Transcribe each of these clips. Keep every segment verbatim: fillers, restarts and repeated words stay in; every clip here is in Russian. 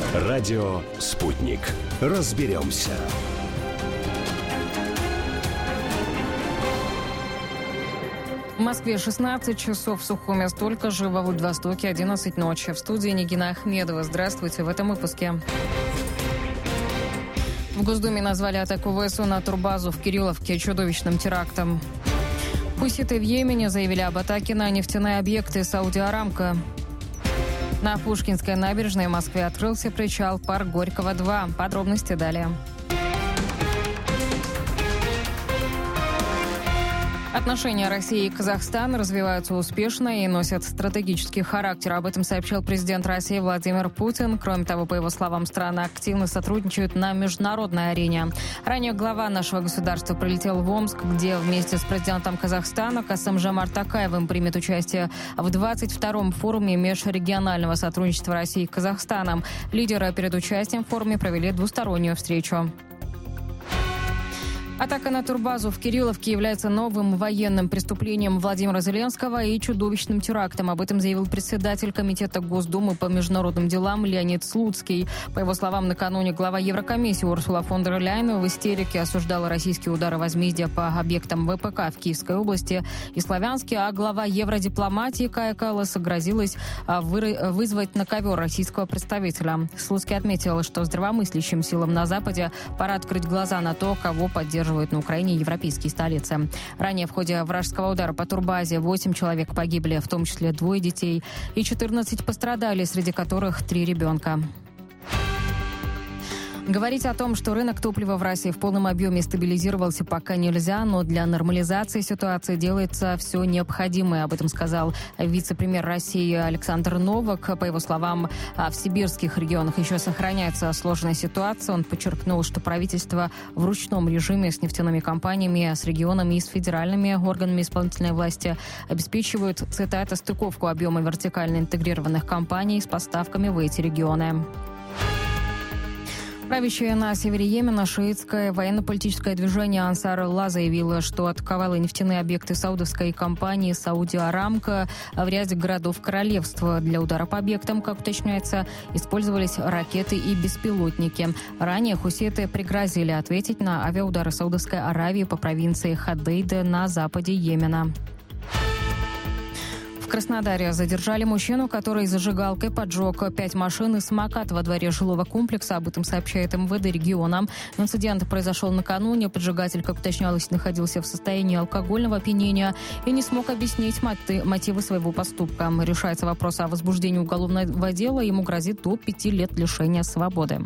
Радио «Спутник». Разберемся. В Москве шестнадцать часов, в Сухуме столько же, во Владивостоке одиннадцать ночи. В студии Нигина Ахмедова. Здравствуйте в этом выпуске. В Госдуме назвали атаку ВСУ на турбазу в Кирилловке чудовищным терактом. Хуситы в Йемене заявили об атаке на нефтяные объекты Сауди Арамко. На Пушкинской набережной в Москве открылся причал «Парк Горького-два». Подробности далее. Отношения России и Казахстана развиваются успешно и носят стратегический характер. Об этом сообщил президент России Владимир Путин. Кроме того, по его словам, страны активно сотрудничают на международной арене. Ранее глава нашего государства прилетел в Омск, где вместе с президентом Казахстана Касым-Жомарт Токаевым примет участие в двадцать втором форуме межрегионального сотрудничества России и Казахстана. Лидеры перед участием в форуме провели двустороннюю встречу. Атака на турбазу в Кирилловке является новым военным преступлением Владимира Зеленского и чудовищным терактом. Об этом заявил председатель Комитета Госдумы по международным делам Леонид Слуцкий. По его словам, накануне глава Еврокомиссии Урсула фон дер Ляйен в истерике осуждала российские удары возмездия по объектам ВПК в Киевской области и Славянске, а глава евродипломатии Кая Каллас грозилась вызвать на ковер российского представителя. Слуцкий отметил, что здравомыслящим силам на Западе пора открыть глаза на то, кого поддерживают на Украине европейские столицы. Ранее в ходе вражеского удара по турбазе восемь человек погибли, в том числе двое детей, и четырнадцать пострадали, среди которых три ребенка. Говорить о том, что рынок топлива в России в полном объеме стабилизировался, пока нельзя, но для нормализации ситуации делается все необходимое. Об этом сказал вице-премьер России Александр Новак. По его словам, в сибирских регионах еще сохраняется сложная ситуация. Он подчеркнул, что правительство в ручном режиме с нефтяными компаниями, с регионами и с федеральными органами исполнительной власти обеспечивают, цитата, стыковку объема вертикально интегрированных компаний с поставками в эти регионы. Правящее на севере Йемена шиитское военно-политическое движение Ансар-Алла заявило, что атаковало нефтяные объекты саудовской компании «Сауди Арамко» в ряде городов королевства. Для удара по объектам, как уточняется, использовались ракеты и беспилотники. Ранее хуситы пригрозили ответить на авиаудары Саудовской Аравии по провинции Ходейда на западе Йемена. В Краснодаре задержали мужчину, который зажигалкой поджег пять машин и самокат во дворе жилого комплекса. Об этом сообщает МВД региона. Инцидент произошел накануне. Поджигатель, как уточнялось, находился в состоянии алкогольного опьянения и не смог объяснить мотивы своего поступка. Решается вопрос о возбуждении уголовного дела. Ему грозит до пяти лет лишения свободы.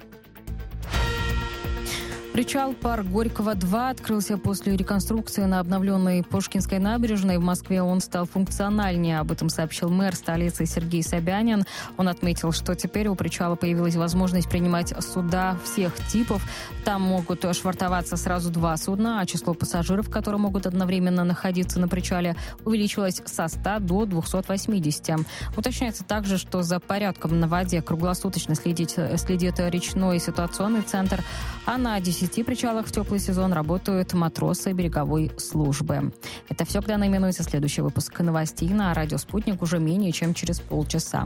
Причал «Парк Горького-два» открылся после реконструкции на обновленной Пушкинской набережной. В Москве он стал функциональнее. Об этом сообщил мэр столицы Сергей Собянин. Он отметил, что теперь у причала появилась возможность принимать суда всех типов. Там могут швартоваться сразу два судна, а число пассажиров, которые могут одновременно находиться на причале, увеличилось со ста до двухсот восьмидесяти. Уточняется также, что за порядком на воде круглосуточно следит, следит речной ситуационный центр, а на десяти В десяти причалах в теплый сезон работают матросы береговой службы. Это все к данной минуте. Следующий выпуск новостей на радио «Спутник» уже менее чем через полчаса.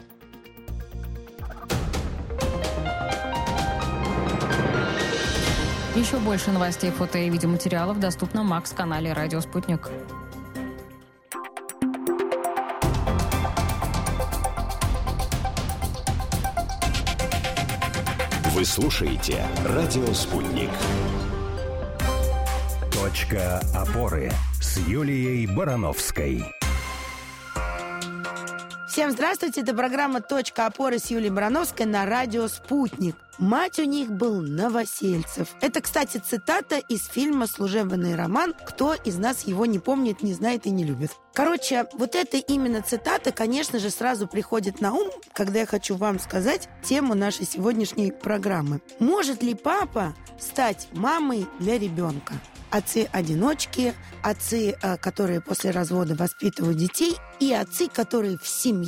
Еще больше новостей, фото и видеоматериалов доступно в Макс-канале «Радио Спутник». Вы слушаете «Радио Спутник». Точка опоры с Юлией Барановской. Всем здравствуйте, это программа «Точка опоры» с Юлией Барановской на радио «Спутник». Мать у них был Новосельцев. Это, кстати, цитата из фильма «Служебный роман». Кто из нас его не помнит, не знает и не любит. Короче, вот эта именно цитата, конечно же, сразу приходит на ум, когда я хочу вам сказать тему нашей сегодняшней программы. Может ли папа стать мамой для ребенка? Отцы-одиночки, отцы, которые после развода воспитывают детей, и отцы, которые в семье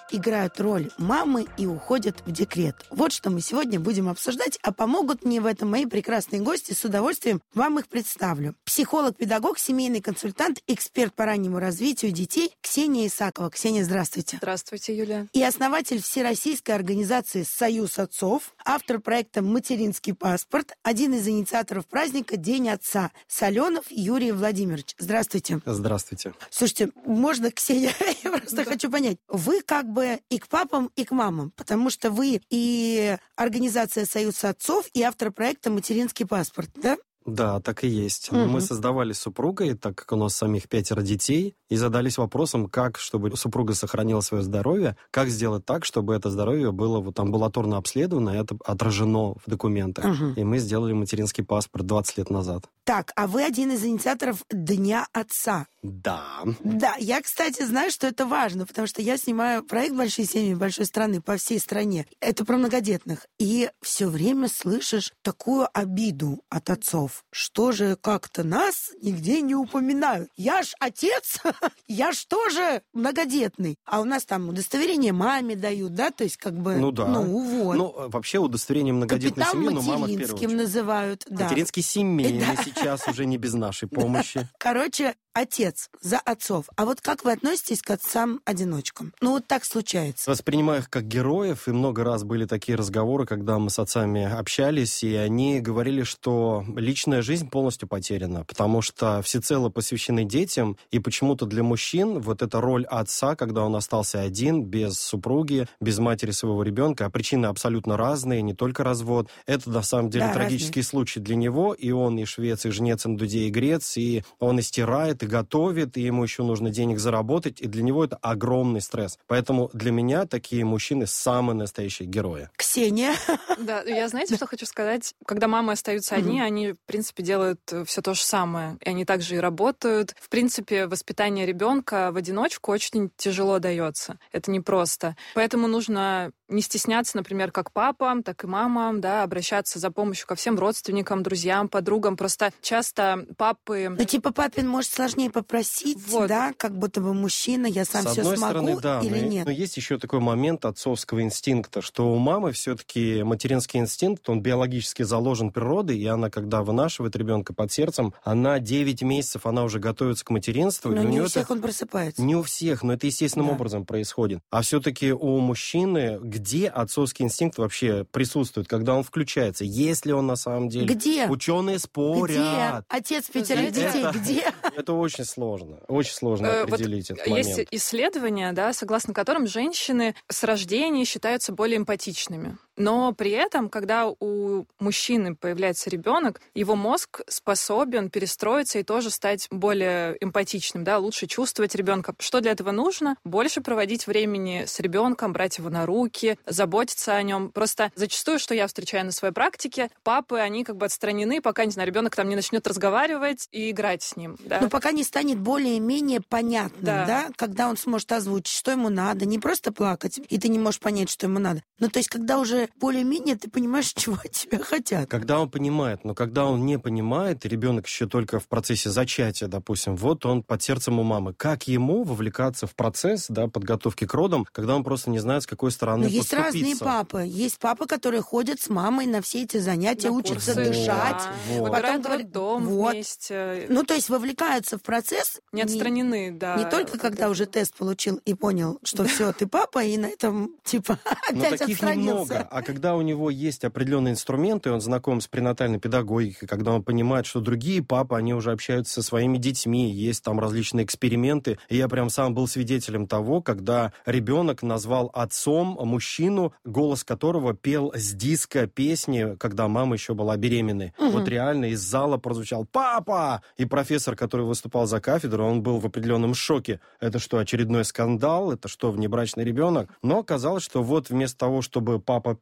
играют роль мамы и уходят в декрет. Вот что мы сегодня будем обсуждать, а помогут мне в этом мои прекрасные гости. С удовольствием вам их представлю. Психолог, педагог, семейный консультант, эксперт по раннему развитию детей Ксения Исакова. Ксения, здравствуйте. Здравствуйте, Юлия. И основатель Всероссийской организации «Союз отцов», автор проекта «Материнский паспорт», один из инициаторов праздника «День отца» Соленов Юрий Владимирович. Здравствуйте. Здравствуйте. Слушайте, можно, Ксения, я просто да. хочу понять. Вы как бы и к папам, и к мамам, потому что вы и организация «Союз отцов», и автор проекта «Материнский паспорт», да? Да, так и есть. Угу. Мы создавали с супругой, так как у нас самих пятеро детей, и задались вопросом, как, чтобы супруга сохранила свое здоровье, как сделать так, чтобы это здоровье было вот амбулаторно обследовано, и это отражено в документах. Угу. И мы сделали материнский паспорт двадцать лет назад. Так, а вы один из инициаторов Дня отца. Да. Да, я, кстати, знаю, что это важно, потому что я снимаю проект «Большие семьи большой страны» по всей стране. Это про многодетных. И все время слышишь такую обиду от отцов. Что же как-то нас нигде не упоминают? Я ж отец, я ж тоже многодетный. А у нас там удостоверение маме дают, да? То есть как бы... Ну да. Ну вот. Ну, вообще удостоверение многодетной семьи, но мама в первую очередь. Капитан-материнским называют. Да. Материнский семейный сейчас уже не без нашей помощи. Короче, отец за отцов. А вот как вы относитесь к отцам-одиночкам? Ну, вот так случается. Воспринимаю их как героев, и много раз были такие разговоры, когда мы с отцами общались, и они говорили, что личная жизнь полностью потеряна, потому что всецело посвящены детям, и почему-то для мужчин вот эта роль отца, когда он остался один, без супруги, без матери своего ребенка, а причины абсолютно разные, не только развод, это на самом деле да, трагический разные. случай для него, и он и швец, и жнец, и на дуде, и грец, и он и стирает, и готовит, и ему еще нужно денег заработать, и для него это огромный стресс. Поэтому для меня такие мужчины самые настоящие герои. Ксения? Да, я знаете, что хочу сказать? Когда мамы остаются одни, они, в принципе, делают все то же самое. И они также и работают. В принципе, воспитание ребенка в одиночку очень тяжело дается. Это непросто. Поэтому нужно не стесняться, например, как папам, так и мамам, да, обращаться за помощью ко всем родственникам, друзьям, подругам. Просто часто папы... Ну, типа, папин, может, сложнее попросить, вот. Да, как будто бы мужчина, я сам все смогу, стороны, да, или но, нет? Но есть еще такой момент отцовского инстинкта, что у мамы все-таки материнский инстинкт, он биологически заложен природой, и она, когда вынашивает ребенка под сердцем, она девять месяцев, она уже готовится к материнству. Но не у у всех это... он просыпается. Не у всех, но это естественным да. образом происходит. А все-таки у мужчины, где отцовский инстинкт вообще присутствует, когда он включается, есть ли он на самом деле? Где? Ученые спорят. Где? Отец пятерых детей, это, где? Это очень сложно, очень сложно определить вот этот момент. Есть исследования, да, согласно которым женщины с рождения считаются более эмпатичными. Но при этом, когда у мужчины появляется ребенок, его мозг способен перестроиться и тоже стать более эмпатичным, да, лучше чувствовать ребенка. Что для этого нужно? Больше проводить времени с ребенком, брать его на руки, заботиться о нем. Просто зачастую, что я встречаю на своей практике, папы, они как бы отстранены, пока, не знаю, ребенок там не начнет разговаривать и играть с ним. Да? Но пока не станет более-менее понятным, да. да, когда он сможет озвучить, что ему надо, не просто плакать, и ты не можешь понять, что ему надо. Ну, то есть, когда уже более-менее ты понимаешь, чего от тебя хотят. Когда он понимает, но когда он не понимает, и ребенок еще только в процессе зачатия, допустим, вот он под сердцем у мамы, как ему вовлекаться в процесс, да, подготовки к родам, когда он просто не знает, с какой стороны но есть подступиться. Разные папы. Есть папы, которые ходят с мамой на все эти занятия, на учатся курсы, дышать. Да. Вот. Потом говорят, дом вот. вместе. Ну, то есть вовлекаются в процесс. Не отстранены, не, да. Не только когда уже тест получил и понял, что все, ты папа, и на этом, типа, опять но таких отстранился. Немного. А когда у него есть определенные инструменты, он знаком с пренатальной педагогикой, когда он понимает, что другие папы, они уже общаются со своими детьми, есть там различные эксперименты. И я прям сам был свидетелем того, когда ребенок назвал отцом мужчину, голос которого пел с диска песни, когда мама еще была беременной. Угу. Вот реально из зала прозвучал «Папа!» И профессор, который выступал за кафедру, он был в определенном шоке. Это что, очередной скандал? Это что, внебрачный ребенок? Но оказалось, что вот вместо того, чтобы папа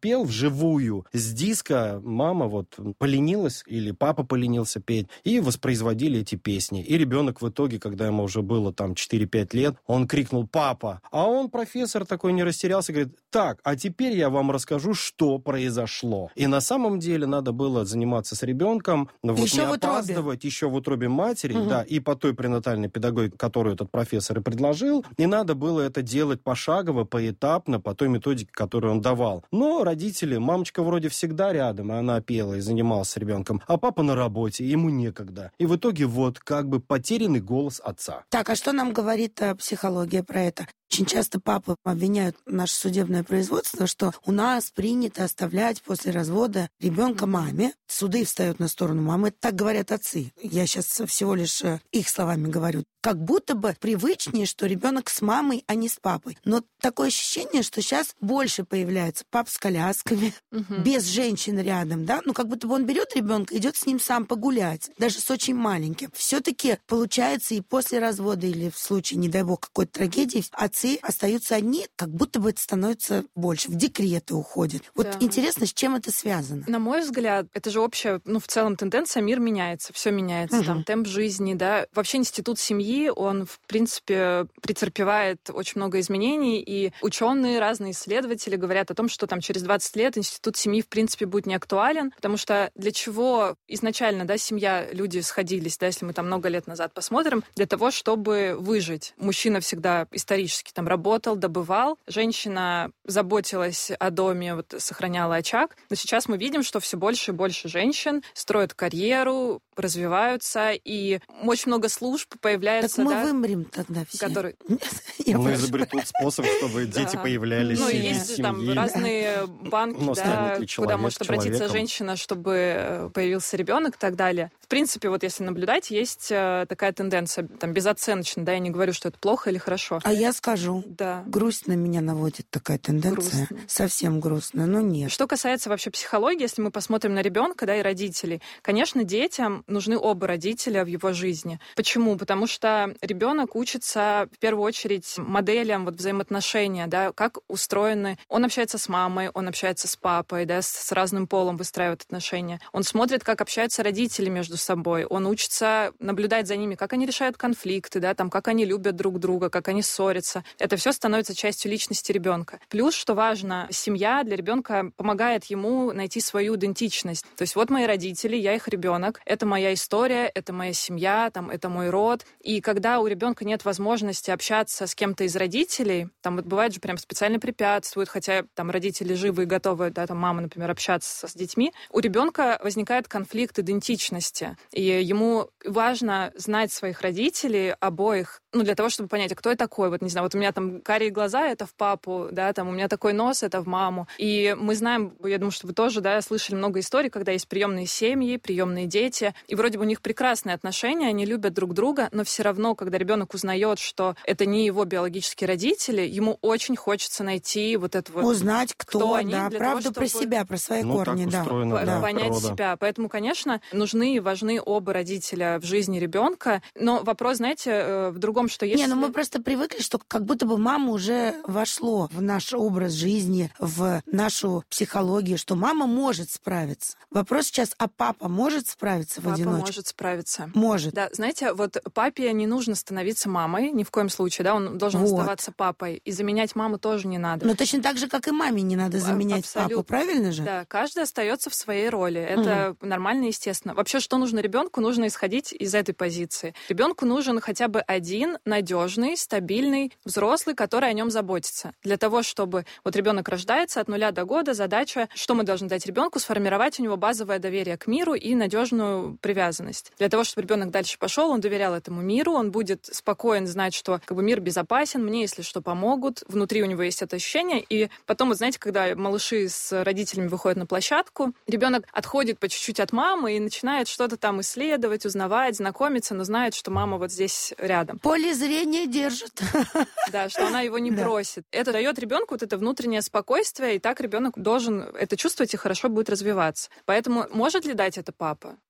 пел вживую. С диска мама вот поленилась или папа поленился петь, и воспроизводили эти песни. И ребенок в итоге, когда ему уже было там четыре-пять лет, он крикнул «папа». А он, профессор, такой не растерялся, говорит: так, а теперь я вам расскажу, что произошло. И на самом деле надо было заниматься с ребенком, вот еще не в утробе. опаздывать, еще в утробе матери, угу. да, и по той пренатальной педагогике, которую этот профессор и предложил, и надо было это делать пошагово, поэтапно, по той методике, которую он давал. Но родители, мамочка вроде всегда рядом, и она пела и занималась с ребенком, а папа на работе, и ему некогда. И в итоге вот как бы потерянный голос отца. Так, а что нам говорит а, психология про это? Очень часто папы обвиняют наше судебное производство, что у нас принято оставлять после развода ребенка маме. Суды встают на сторону мамы. Так говорят отцы. Я сейчас всего лишь их словами говорю. Как будто бы привычнее, что ребенок с мамой, а не с папой. Но такое ощущение, что сейчас больше появляется пап с колясками, угу. без женщин рядом, да? Ну, как будто бы он берет ребенка, идет с ним сам погулять, даже с очень маленьким. Все-таки получается и после развода, или в случае, не дай бог, какой-то трагедии, отцы остаются одни, как будто бы это становится больше, в декреты уходят. Вот да. Интересно, с чем это связано? На мой взгляд, это же общая, ну, в целом тенденция, мир меняется, все меняется, угу. там, темп жизни, да. Вообще институт семьи, он, в принципе, претерпевает очень много изменений, и ученые, разные исследователи говорят о том, что там через двадцать лет институт семьи, в принципе, будет не актуален, потому что для чего изначально, да, семья, люди сходились, да, если мы там много лет назад посмотрим, для того, чтобы выжить. Мужчина всегда исторически там работал, добывал, женщина заботилась о доме, вот, сохраняла очаг, но сейчас мы видим, что все больше и больше женщин строят карьеру, развиваются, и очень много служб появляется. Так мы да, вымрем тогда все. Который... Ну, изобретут способ, чтобы дети появлялись ну, из есть семьи. Там разные банки, да, куда может обратиться женщина, чтобы появился ребенок и так далее. В принципе, вот если наблюдать, есть такая тенденция, там, безоценочно, да, я не говорю, что это плохо или хорошо. А я скажу, да. грусть на меня наводит такая тенденция. Грустно. Совсем грустно, но нет. Что касается вообще психологии, если мы посмотрим на ребенка, да, и родителей, конечно, детям нужны оба родителя в его жизни. Почему? Потому что ребенок учится в первую очередь моделям вот, взаимоотношения, да, как устроены. Он общается с мамой, он общается с папой, да, с, с разным полом выстраивает отношения. Он смотрит, как общаются родители между собой. Он учится наблюдать за ними, как они решают конфликты, да, там, как они любят друг друга, как они ссорятся. Это все становится частью личности ребенка. Плюс, что важно, семья для ребенка помогает ему найти свою идентичность. То есть вот мои родители, я их ребенок, это моя история, это моя семья, там, это мой род. И когда у ребенка нет возможности общаться с кем-то из родителей, там вот бывает же прям специально препятствуют, хотя там родители живы и готовы, да, там мама, например, общаться с детьми, у ребенка возникает конфликт идентичности. И ему важно знать своих родителей, обоих, ну, для того, чтобы понять, а кто я такой. Вот, не знаю, вот у меня там карие глаза — это в папу, да, там у меня такой нос — это в маму. И мы знаем, я думаю, что вы тоже, да, слышали много историй, когда есть приемные семьи, приемные дети, и вроде бы у них прекрасные отношения, они любят друг друга, но все равно, когда ребенок узнает, что это не его биологические родители, ему очень хочется найти вот это вот... Узнать, кто, кто они, да, правду того, про себя, про свои ну, корни, да. да. Понять природа. себя. Поэтому, конечно, нужны и важны оба родителя в жизни ребенка. Но вопрос, знаете, в другом, что если... Не, ну мы просто привыкли, что как будто бы мама уже вошло в наш образ жизни, в нашу психологию, что мама может справиться. Вопрос сейчас, а папа может справиться в папа одиночку? Папа может справиться. Может. Да, знаете, вот папе не нужно становиться мамой, ни в коем случае, да, он должен вот. оставаться папой. И заменять маму тоже не надо. Но точно так же, как и маме не надо заменять Абсолютно. папу, правильно же? Да, каждый остается в своей роли. Это угу. нормально и естественно. Вообще, что нужно ребенку? Нужно исходить из этой позиции. Ребенку нужен хотя бы один надежный, стабильный взрослый, который о нем заботится. Для того, чтобы вот ребенок рождается от нуля до года, задача, что мы должны дать ребенку, сформировать у него базовое доверие к миру и надежную привязанность. Для того, чтобы ребенок дальше пошел, он доверял этому миру, он будет спокоен знать, что как бы мир безопасен, мне, если что, помогут. Внутри у него есть это ощущение. И потом, вот знаете, когда малыши с родителями выходят на площадку, ребенок отходит по чуть-чуть от мамы и начинает что-то там исследовать, узнавать, знакомиться, но знает, что мама вот здесь рядом. Поле зрения держит. Да, что она его не да. бросит. Это дает ребенку вот это внутреннее спокойствие, и так ребенок должен это чувствовать и хорошо будет развиваться. Поэтому может ли дать это папа?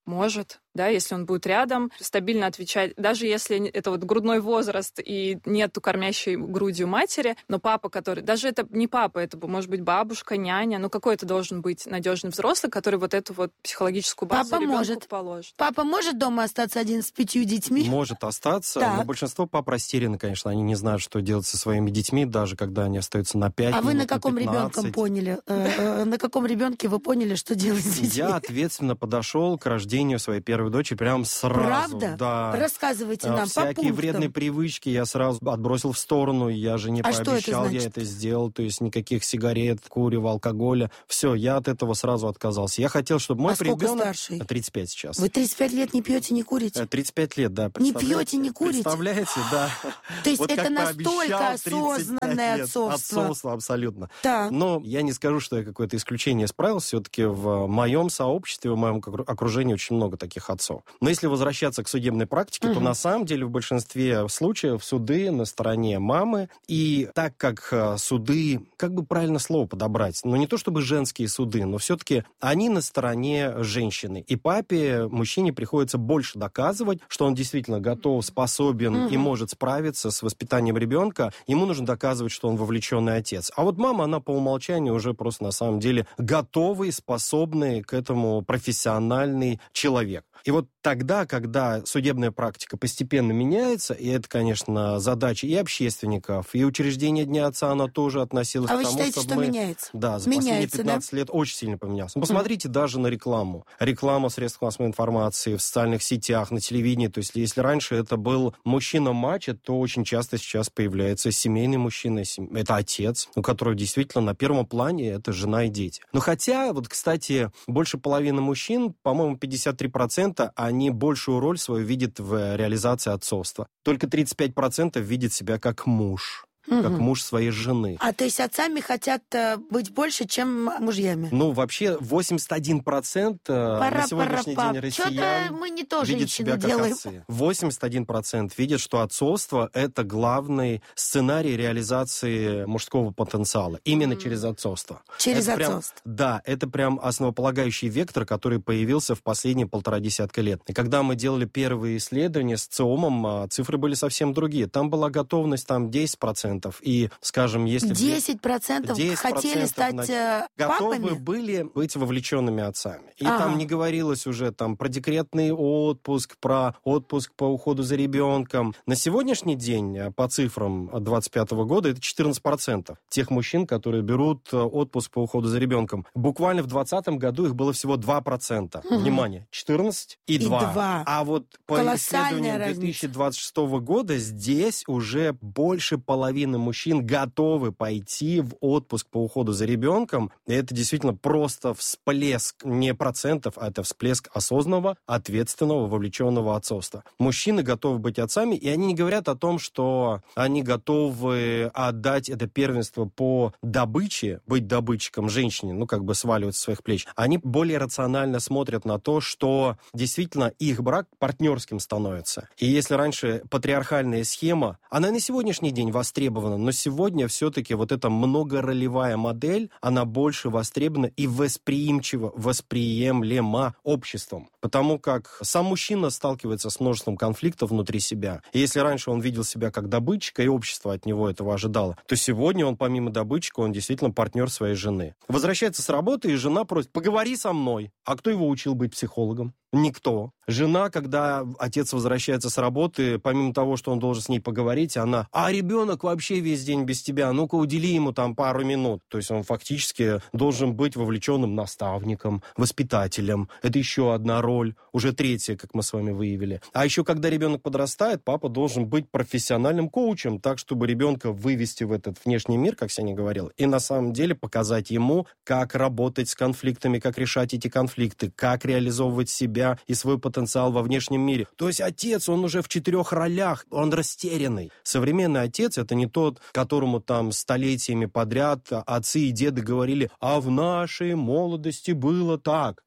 Может, да, если он будет рядом, стабильно отвечать, даже если это вот грудной возраст и нету кормящей грудью матери, но папа, который, даже это не папа, это может быть бабушка, няня, ну какой-то должен быть надежный взрослый, который вот эту вот психологическую базу папа ребенку может. положит. Папа может дома остаться один с пятью детьми? Может остаться, так. но большинство пап растеряны, конечно, они не знают, что делать со своими детьми, даже когда они остаются на пять А минут, вы на каком ребенке поняли? На каком ребенке вы поняли, что делать с детьми? Я ответственно подошел к рождению своей первой дочери прям сразу. Правда? Да. Рассказывайте нам Всякие по пунктам. вредные привычки я сразу отбросил в сторону, я же не а пообещал, это я это сделал, то есть никаких сигарет, курева, алкоголя. Все, я от этого сразу отказался. Я хотел, чтобы мой а сколько ребенок... старший? тридцать пять сейчас. Вы тридцать пять лет не пьете, не курите? тридцать пять лет, да. Не пьете, не курите? Представляете, да. То есть вот это настолько осознанное отцовство. Отцовство, абсолютно. Так. Но я не скажу, что я какое-то исключение справился. Все-таки в моем сообществе, в моем окружении очень много таких отцов. Но если возвращаться к судебной практике, угу. то на самом деле в большинстве случаев суды на стороне мамы. И так как суды, как бы правильно слово подобрать, ну не то чтобы женские суды, но все-таки они на стороне женщины. И папе, мужчине приходится больше доказывать, что он действительно готов, способен угу. и может справиться с воспитанием ребенка. Ему нужно доказывать, что он вовлеченный отец. А вот мама, она по умолчанию уже просто на самом деле готовый, способный к этому профессиональный человек. И вот тогда, когда судебная практика постепенно меняется, и это, конечно, задача и общественников, и учреждения Дня отца, она тоже относилась а к тому, чтобы... А вы считаете, что мы... меняется? Да, за меняется, последние пятнадцать да? лет очень сильно поменялся. Посмотрите mm. даже на рекламу. Реклама в средствах массовой информации, в социальных сетях, на телевидении. То есть, если раньше это был мужчина-мачо, то очень часто сейчас появляется семейный мужчина. Это отец, у которого действительно на первом плане это жена и дети. Но хотя, вот, кстати, больше половины мужчин, по-моему, пятьдесят три процента, они большую роль свою видят в реализации отцовства. Только тридцать пять процентов видят себя как муж. Угу. Как муж своей жены. А то есть отцами хотят быть больше, чем мужьями? Ну, вообще, восемьдесят один процент пара, на сегодняшний пара, день россиян Что-то мы не то видят себя делаем. как отцы. восемьдесят один процент видят, что отцовство – это главный сценарий реализации мужского потенциала. Именно mm. через отцовство. Через это отцовство. Прям, да, это прям основополагающий вектор, который появился в последние полтора десятка лет. И когда мы делали первые исследования с ЦИОМом, цифры были совсем другие. Там была готовность там десять процентов. И, скажем, если... десять процентов хотели стать на... папами? Готовы были быть вовлеченными отцами. И ага. там не говорилось уже там про декретный отпуск, про отпуск по уходу за ребенком. На сегодняшний день, по цифрам двадцать пятого года, это четырнадцать процентов тех мужчин, которые берут отпуск по уходу за ребенком. Буквально в двадцатом году их было всего два процента. Угу. Внимание, четырнадцать и два. А вот по исследованиям две тысячи двадцать шестого года здесь уже больше половины мужчин готовы пойти в отпуск по уходу за ребенком. И это действительно просто всплеск не процентов, а это всплеск осознанного, ответственного, вовлеченного отцовства. Мужчины готовы быть отцами, и они не говорят о том, что они готовы отдать это первенство по добыче, быть добытчиком женщине, ну, как бы сваливать со своих плеч. Они более рационально смотрят на то, что действительно их брак партнерским становится. И если раньше патриархальная схема, она на сегодняшний день востребована, но сегодня все-таки вот эта многоролевая модель, она больше востребована и восприимчива, восприемлема обществом. Потому как сам мужчина сталкивается с множеством конфликтов внутри себя. И если раньше он видел себя как добытчика, и общество от него этого ожидало, то сегодня он, помимо добытчика, он действительно партнер своей жены. Возвращается с работы, и жена просит: поговори со мной. А кто его учил быть психологом? Никто. Жена, когда отец возвращается с работы, помимо того, что он должен с ней поговорить, она: а ребенок вообще весь день без тебя, ну-ка удели ему там пару минут. То есть он фактически должен быть вовлеченным наставником, воспитателем. Это еще одна роль, уже третья, как мы с вами выявили. А еще, когда ребенок подрастает, папа должен быть профессиональным коучем, так, чтобы ребенка вывести в этот внешний мир, как Сеня говорил, и на самом деле показать ему, как работать с конфликтами, как решать эти конфликты, как реализовывать себя и свой потенциал во внешнем мире. То есть отец, он уже в четырех ролях, он растерянный. Современный отец — это не тот, которому там столетиями подряд отцы и деды говорили: а в нашей молодости было так.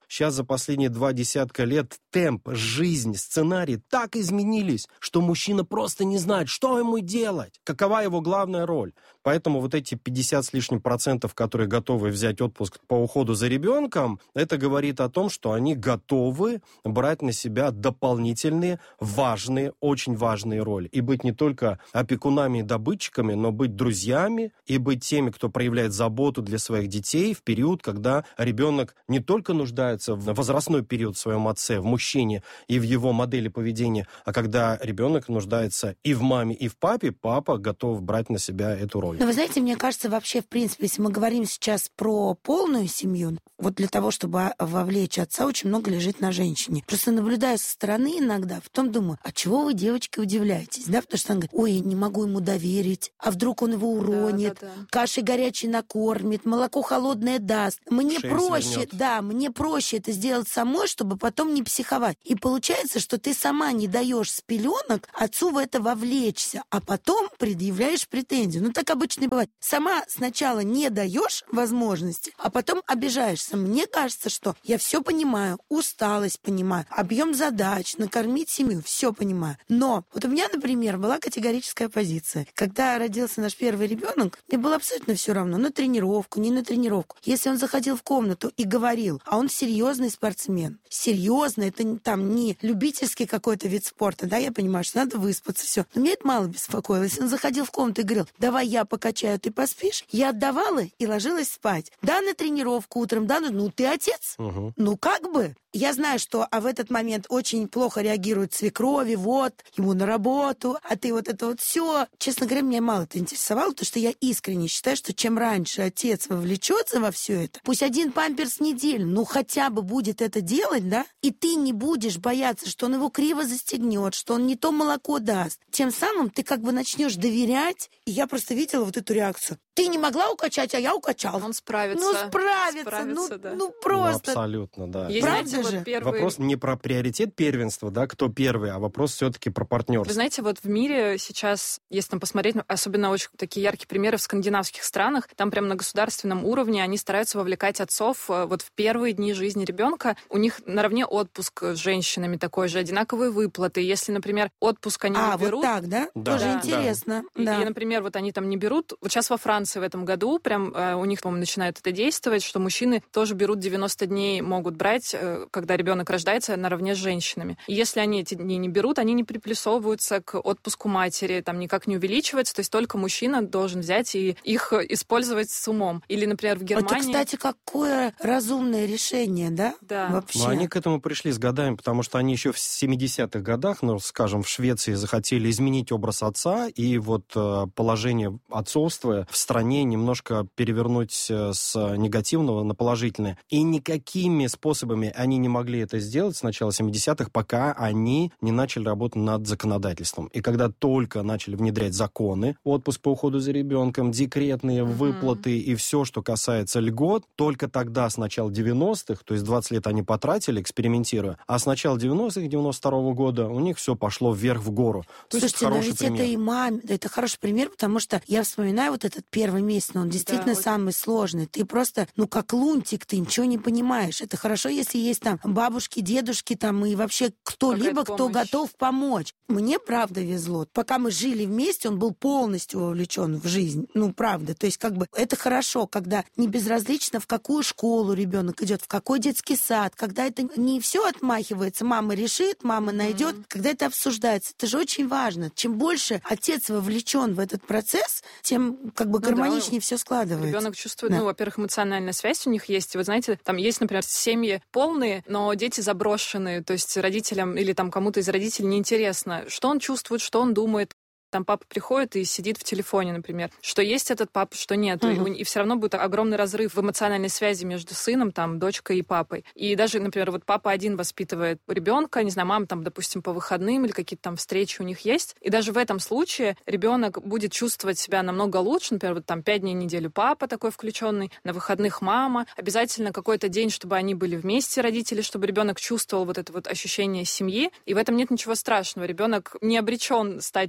Сейчас за последние два десятка лет темп, жизнь, сценарий так изменились, что мужчина просто не знает, что ему делать, какова его главная роль. Поэтому вот эти пятьдесят с лишним процентов, которые готовы взять отпуск по уходу за ребенком, это говорит о том, что они готовы брать на себя дополнительные, важные, очень важные роли. И быть не только опекунами и добытчиками, но быть друзьями и быть теми, кто проявляет заботу для своих детей в период, когда ребенок не только нуждается в возрастной период в своем отце, в мужчине и в его модели поведения, а когда ребенок нуждается и в маме, и в папе, папа готов брать на себя эту роль. Но вы знаете, мне кажется, вообще, в принципе, если мы говорим сейчас про полную семью, вот для того, чтобы вовлечь отца, очень много лежит на женщине. Просто наблюдая со стороны иногда, потом думаю, а чего вы, девочки, удивляетесь? Да? Потому что она говорит, ой, не могу ему доверить, а вдруг он его уронит, да, да, да. кашей горячей накормит, молоко холодное даст. Мне Шею проще, свернет. да, мне проще это сделать самой, чтобы потом не психовать. И получается, что ты сама не даешь с пеленок отцу в это вовлечься, а потом предъявляешь претензию. Ну, так обычно и бывает. Сама сначала не даешь возможности, а потом обижаешься. Мне кажется, что я все понимаю, усталость понимаю, объем задач, накормить семью, все понимаю. Но вот у меня, например, была категорическая позиция. Когда родился наш первый ребенок, мне было абсолютно все равно, на тренировку, не на тренировку. Если он заходил в комнату и говорил, а он серьезный спортсмен, серьезно, это там не любительский какой-то вид спорта, да, я понимаю, что надо выспаться, все. Но меня это мало беспокоило. Если он заходил в комнату и говорил, давай я покачаю, ты поспишь, я отдавала и ложилась спать. Да, на тренировку утром, да, ну ты отец. Угу. Ну как бы. Я знаю, что а в этот момент очень плохо реагируют свекрови, вот, ему на работу, а ты вот это вот все. Честно говоря, меня мало это интересовало, потому что я искренне считаю, что чем раньше отец вовлечется во все это, пусть один памперс в неделю, ну хотя бы будет это делать, да, и ты не будешь бояться, что он его криво застегнет, что он не то молоко даст. Тем самым ты как бы начнешь доверять, и я просто видела вот эту реакцию. Ты не могла укачать, а я укачал. Он справится. Ну, справится, справится ну, да. ну просто. Ну, абсолютно, да. Есть, Правда знаете, же? Вот первый... Вопрос не про приоритет первенства, да, кто первый, а вопрос все-таки про партнерство. Вы знаете, вот в мире сейчас, если там посмотреть, особенно очень такие яркие примеры в скандинавских странах, там прямо на государственном уровне они стараются вовлекать отцов вот в первые дни жизни ребенка. У них наравне отпуск с женщинами такой же, одинаковые выплаты. Если, например, отпуск они а, не берут... А, вот так, да? да Тоже да, интересно. И, да. и, например, вот они там не берут... Вот сейчас во Франции в этом году прям э, у них, по-моему, начинает это действовать, что мужчины тоже берут девяносто дней, могут брать, э, когда ребенок рождается, наравне с женщинами. И если они эти дни не берут, они не приплюсовываются к отпуску матери, там никак не увеличивается, то есть только мужчина должен взять и их использовать с умом. Или, например, в Германии... Это, кстати, какое разумное решение, да? Да. Вообще. Но они к этому пришли с годами, потому что они еще в семидесятых годах, ну, скажем, в Швеции захотели изменить образ отца, и вот э, положение отцовства в стране немножко перевернуть с негативного на положительное. И никакими способами они не могли это сделать с начала семидесятых, пока они не начали работать над законодательством. И когда только начали внедрять законы, отпуск по уходу за ребенком, декретные mm-hmm. выплаты и все, что касается льгот, только тогда, с начала девяностых, то есть двадцать лет они потратили, экспериментируя, а с начала девяностых, девяносто второго года у них все пошло вверх в гору. То Слушайте, есть но ведь пример. это и маме, это хороший пример, потому что я вспоминаю вот этот первый месяц, но он действительно да, самый очень... сложный. Ты просто, ну, как лунтик, ты ничего не понимаешь. Это хорошо, если есть там бабушки, дедушки, там, и вообще кто-либо, кто готов помочь. Мне, правда, везло. Пока мы жили вместе, он был полностью вовлечен в жизнь. Ну, правда. То есть, как бы, это хорошо, когда не безразлично, в какую школу ребенок идет, в какой детский сад, когда это не все отмахивается, мама решит, мама найдет, mm-hmm. когда это обсуждается. Это же очень важно. Чем больше отец вовлечен в этот процесс, тем, как бы, ну, гармоничнее да, все складывается. Ребенок чувствует, да. ну, во-первых, эмоциональная связь у них есть. И вы знаете, там есть, например, семьи полные, но дети заброшенные, то есть родителям или там кому-то из родителей неинтересно, что он чувствует, что он думает. Там папа приходит и сидит в телефоне, например. Что есть этот папа, что нет. Uh-huh. И, и все равно будет огромный разрыв в эмоциональной связи между сыном, там, дочкой и папой. И даже, например, вот папа один воспитывает ребенка, не знаю, мама там, допустим, по выходным или какие-то там встречи у них есть. И даже в этом случае ребенок будет чувствовать себя намного лучше. Например, вот там пять дней в неделю папа такой включенный, на выходных мама. Обязательно какой-то день, чтобы они были вместе, родители, чтобы ребенок чувствовал вот это вот ощущение семьи. И в этом нет ничего страшного. Ребенок не обречен стать неполноценным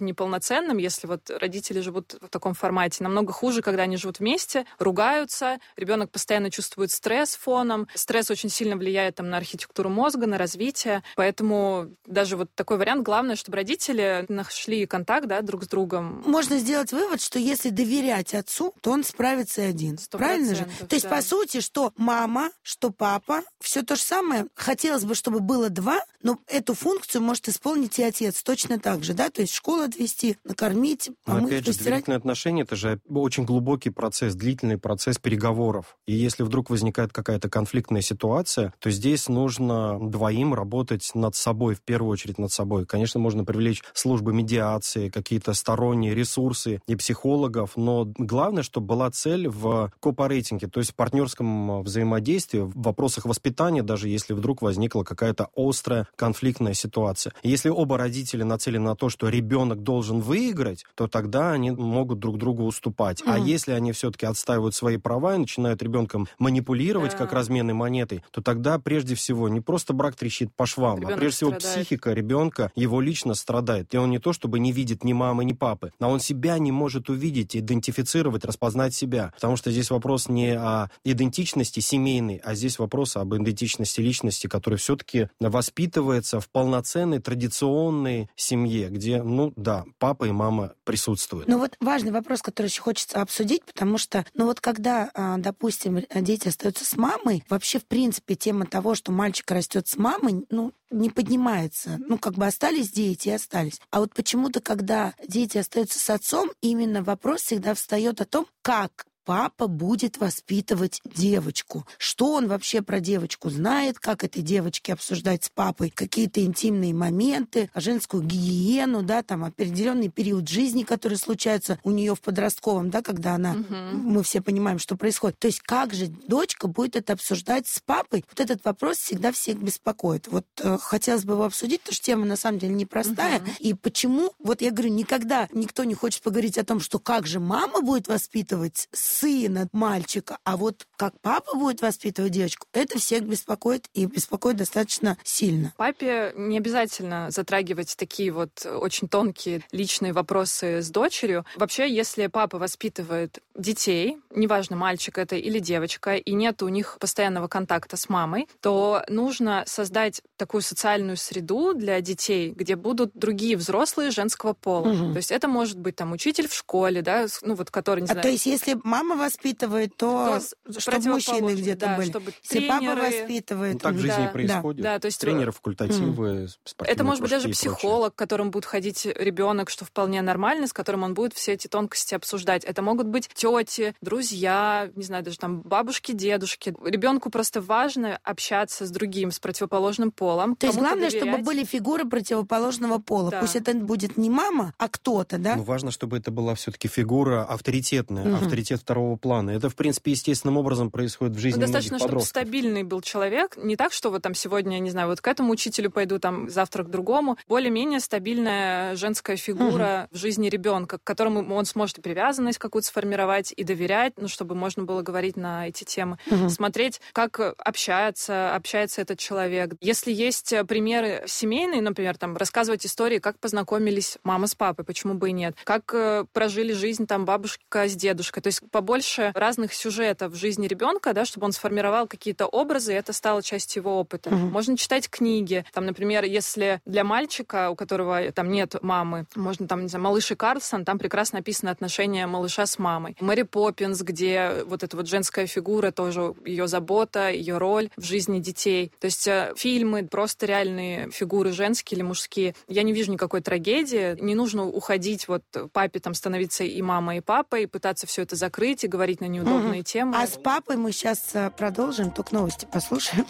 полноценным, если вот родители живут в таком формате. Намного хуже, когда они живут вместе, ругаются, ребенок постоянно чувствует стресс фоном. Стресс очень сильно влияет там, на архитектуру мозга, на развитие. Поэтому даже вот такой вариант. Главное, чтобы родители нашли контакт, да, друг с другом. Можно сделать вывод, что если доверять отцу, то он справится и один. Правильно же? То есть, да. По сути, что мама, что папа, все то же самое. Хотелось бы, чтобы было два, но эту функцию может исполнить и отец точно так же, да? То есть школу отвезти, накормить, помыть, опять же, постирать. доверительные отношения — это же очень глубокий процесс, длительный процесс переговоров. И если вдруг возникает какая-то конфликтная ситуация, то здесь нужно двоим работать над собой, в первую очередь над собой. Конечно, можно привлечь службы медиации, какие-то сторонние ресурсы и психологов, но главное, чтобы была цель в копорейтинге, то есть в партнерском взаимодействии, в вопросах воспитания, даже если вдруг возникла какая-то острая конфликтная ситуация. Если оба родителя нацелены на то, что ребенок должен выиграть, то тогда они могут друг другу уступать. Mm. А если они все-таки отстаивают свои права и начинают ребенком манипулировать, yeah. как разменной монетой, то тогда прежде всего не просто брак трещит по швам, ребенок а прежде всего страдает. Психика ребенка, его личность страдает. И он не то чтобы не видит ни мамы, ни папы, а он себя не может увидеть, идентифицировать, распознать себя. Потому что здесь вопрос не о идентичности семейной, а здесь вопрос об идентичности личности, которая все-таки воспитывается в полноценной традиционной семье, где, ну да, папа и мама присутствуют. Ну вот важный вопрос, который еще хочется обсудить, потому что, ну вот когда, допустим, дети остаются с мамой, вообще, в принципе, тема того, что мальчик растет с мамой, ну, не поднимается. Ну, как бы остались дети и остались. А вот почему-то, когда дети остаются с отцом, именно вопрос всегда встает о том, как папа будет воспитывать девочку. Что он вообще про девочку знает, как этой девочке обсуждать с папой какие-то интимные моменты, женскую гигиену, да, там определенный период жизни, который случается у нее в подростковом, да, когда она, угу. мы все понимаем, что происходит. То есть как же дочка будет это обсуждать с папой? Вот этот вопрос всегда всех беспокоит. Вот э, хотелось бы его обсудить, потому что тема на самом деле непростая. Угу. И почему, вот я говорю, никогда никто не хочет поговорить о том, что как же мама будет воспитывать сына, мальчика, а вот как папа будет воспитывать девочку, это всех беспокоит и беспокоит достаточно сильно. Папе не обязательно затрагивать такие вот очень тонкие личные вопросы с дочерью. Вообще, если папа воспитывает детей, неважно, мальчик это или девочка, и нет у них постоянного контакта с мамой, то нужно создать такую социальную среду для детей, где будут другие взрослые женского пола. Угу. То есть это может быть там учитель в школе, да, ну вот который, не а знаю... то есть если мама воспитывает, то, то чтобы мужчины где-то да, были. Чтобы если тренеры... папа воспитывает... Ну, так в жизни да, и происходит. Да, то есть... Тренеры, факультативы, mm. спортивные это может быть даже психолог, к которому будет ходить ребенок, что вполне нормально, с которым он будет все эти тонкости обсуждать. Это могут быть тети, друзья, не знаю, даже там бабушки, дедушки. Ребенку просто важно общаться с другим, с противоположным полом. То есть главное, доверять. Чтобы были фигуры противоположного пола. Да. Пусть это будет не мама, а кто-то, да? Ну, важно, чтобы это была все-таки фигура авторитетная, mm-hmm. авторитет второго плана. Это, в принципе, естественным образом происходит в жизни ну, многих достаточно, подростков. Чтобы стабильный был человек. Не так, что вот там сегодня, не знаю, вот к этому учителю пойду, там завтра к другому. Более-менее стабильная женская фигура uh-huh. в жизни ребенка, к которому он сможет и привязанность какую-то сформировать, и доверять, ну, чтобы можно было говорить на эти темы. Uh-huh. Смотреть, как общается, общается этот человек. Если есть примеры семейные, например, там, рассказывать истории, как познакомились мама с папой, почему бы и нет. Как э, прожили жизнь там бабушка с дедушкой. То есть побольше разных сюжетов в жизни ребенка, да, чтобы он сформировал какие-то образы, и это стало частью его опыта. Uh-huh. Можно читать книги. Там, например, если для мальчика, у которого там нет мамы, можно там, не знаю, «Малыш и Карлсон», там прекрасно описано отношение малыша с мамой. «Мэри Поппинс», где вот эта вот женская фигура, тоже ее забота, ее роль в жизни детей. То есть э, фильмы, просто реальные фигуры женские или мужские. Я не вижу никакой трагедии. Не нужно уходить вот папе там становиться и мамой, и папой, и пытаться все это закрыть и говорить на неудобные угу. темы. А с папой мы сейчас продолжим, только новости послушаем.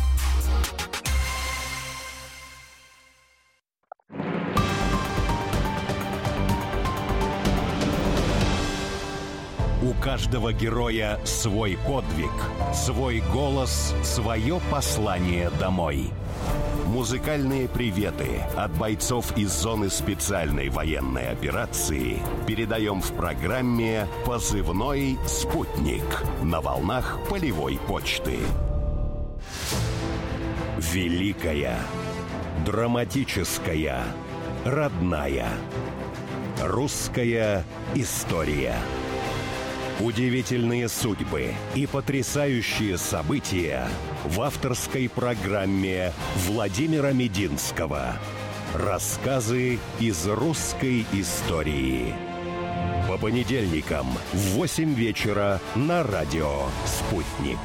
У каждого героя свой подвиг, свой голос, свое послание домой. Музыкальные приветы от бойцов из зоны специальной военной операции передаем в программе «Позывной спутник» на волнах полевой почты. Великая, драматическая, родная. Русская история. Удивительные судьбы и потрясающие события в авторской программе Владимира Мединского. Рассказы из русской истории. По понедельникам в восемь вечера на радио «Спутник».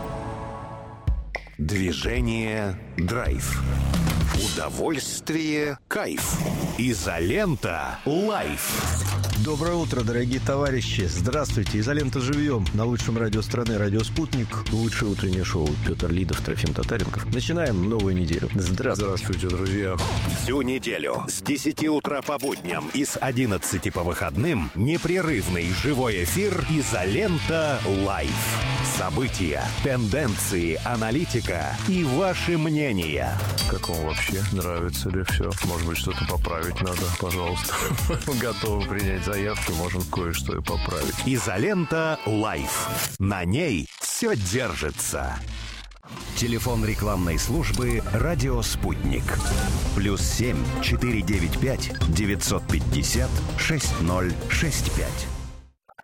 Движение «Драйв». Удовольствие, кайф. Изолента лайф. Доброе утро, дорогие товарищи. Здравствуйте. Изолента живьем. На лучшем радио страны, радио «Спутник». Лучшее утреннее шоу. Петр Лидов, Трофим Татаренков. Начинаем новую неделю. Здравствуйте. Здравствуйте, друзья. Всю неделю с десяти утра по будням и с одиннадцати по выходным непрерывный живой эфир «Изолента лайф». События, тенденции, аналитика и ваши мнения. Как вам вообще? Нравится ли все? Может быть, что-то поправить надо? Пожалуйста. Готовы принять заявки, можем кое-что и поправить. «Изолента лайф». На ней все держится. Телефон рекламной службы «Радио Спутник». Плюс семь четыре девять пять девятьсот пятьдесят шесть ноль шесть пять.